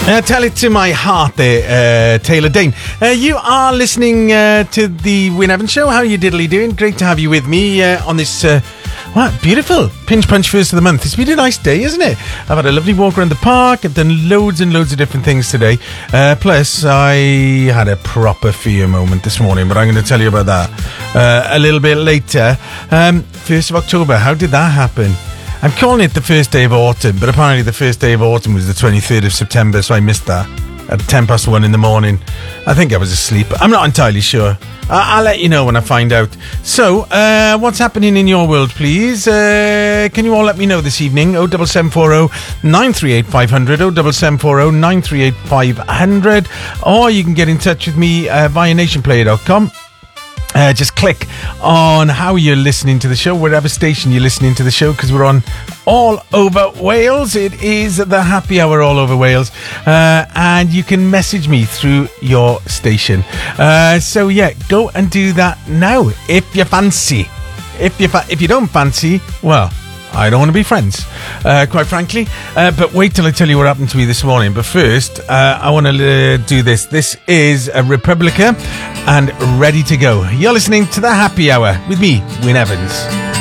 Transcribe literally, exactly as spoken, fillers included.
Uh, tell it to my heart there, uh, Taylor Dane. Uh, you are listening uh, to the Wyn Evans Show. How are you diddly doing? Great to have you with me uh, on this, uh, wow, beautiful Pinch Punch first of the month. It's been a nice day, isn't it? I've had a lovely walk around the park. I've done loads and loads of different things today. Uh, plus, I had a proper fear moment this morning, but I'm going to tell you about that uh, a little bit later. Um, first of October, how did that happen? I'm calling it the first day of autumn, but apparently the first day of autumn was the twenty-third of September, so I missed that at ten past one in the morning. I think I was asleep. I'm not entirely sure. I- I'll let you know when I find out. So, uh, what's happening in your world, please? Uh, can you all let me know this evening? oh seven seven four oh nine three eight five hundred, oh seven seven four oh nine three eight five hundred, or you can get in touch with me uh, via nation player dot com. Uh, just click on how you're listening to the show, wherever station you're listening to the show, because we're on all over Wales. It is the happy hour all over Wales. Uh, and you can message me through your station. Uh, so, yeah, go and do that now if you fancy. If you, fa- if you don't fancy, well, I don't want to be friends, uh, quite frankly. Uh, but wait till I tell you what happened to me this morning. But first, uh, I want to uh, do this. This is a Republica and Ready to Go. You're listening to The Happy Hour with me, Wyn Evans.